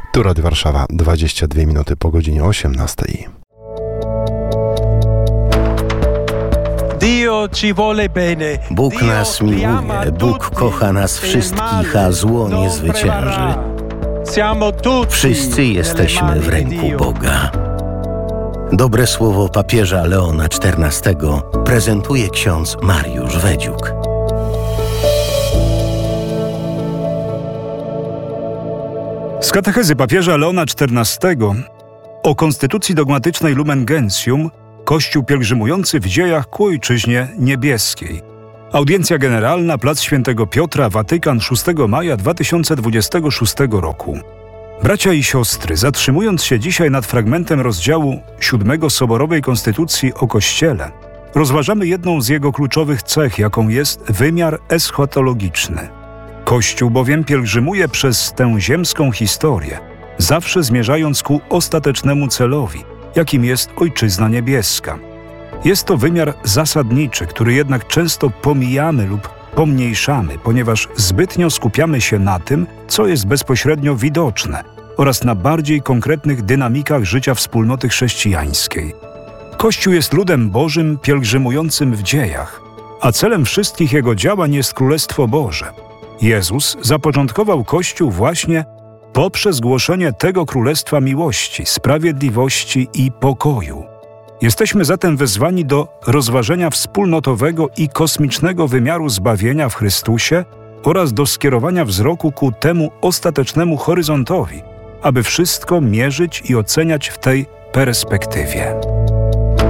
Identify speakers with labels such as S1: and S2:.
S1: Tu Radio Warszawa, 22 minuty po godzinie 18.
S2: Bóg nas miłuje, Bóg kocha nas wszystkich, a zło nie zwycięży. Wszyscy jesteśmy w ręku Boga. Dobre słowo papieża Leona XIV prezentuje ksiądz Mariusz Wedziuk.
S3: Z katechezy papieża Leona XIV o konstytucji dogmatycznej Lumen Gentium, Kościół pielgrzymujący w dziejach ku Ojczyźnie Niebieskiej. Audiencja generalna, Plac Świętego Piotra, Watykan, 6 maja 2026 roku. Bracia i siostry, zatrzymując się dzisiaj nad fragmentem rozdziału 7 Soborowej Konstytucji o Kościele, rozważamy jedną z jego kluczowych cech, jaką jest wymiar eschatologiczny. Kościół bowiem pielgrzymuje przez tę ziemską historię, zawsze zmierzając ku ostatecznemu celowi, jakim jest Ojczyzna Niebieska. Jest to wymiar zasadniczy, który jednak często pomijamy lub pomniejszamy, ponieważ zbytnio skupiamy się na tym, co jest bezpośrednio widoczne oraz na bardziej konkretnych dynamikach życia wspólnoty chrześcijańskiej. Kościół jest ludem Bożym pielgrzymującym w dziejach, a celem wszystkich jego działań jest Królestwo Boże. Jezus zapoczątkował Kościół właśnie poprzez głoszenie tego Królestwa miłości, sprawiedliwości i pokoju. Jesteśmy zatem wezwani do rozważenia wspólnotowego i kosmicznego wymiaru zbawienia w Chrystusie oraz do skierowania wzroku ku temu ostatecznemu horyzontowi, aby wszystko mierzyć i oceniać w tej perspektywie.